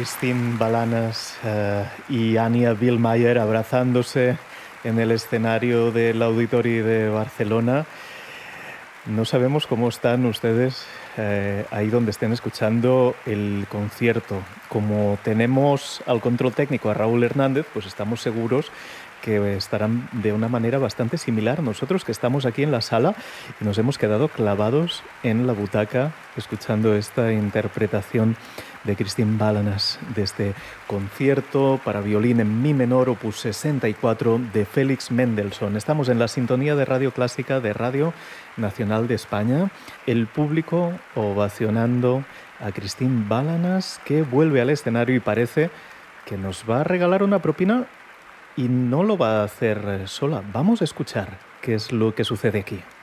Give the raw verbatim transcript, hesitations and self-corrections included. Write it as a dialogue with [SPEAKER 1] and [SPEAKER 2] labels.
[SPEAKER 1] Christine Balanas eh, y Anya Billmayer abrazándose en el escenario del Auditori de Barcelona. No sabemos cómo están ustedes eh, ahí donde estén escuchando el concierto. Como tenemos al control técnico a Raúl Hernández, pues estamos seguros que estarán de una manera bastante similar. Nosotros que estamos aquí en la sala y nos hemos quedado clavados en la butaca escuchando esta interpretación de Christine Balanas de este concierto para violín en mi menor opus sesenta y cuatro de Félix Mendelssohn. Estamos en la sintonía de Radio Clásica de Radio Nacional de España. El público ovacionando a Christine Balanas, que vuelve al escenario y parece que nos va a regalar una propina. Y no lo va a hacer sola. Vamos a escuchar qué es lo que sucede aquí.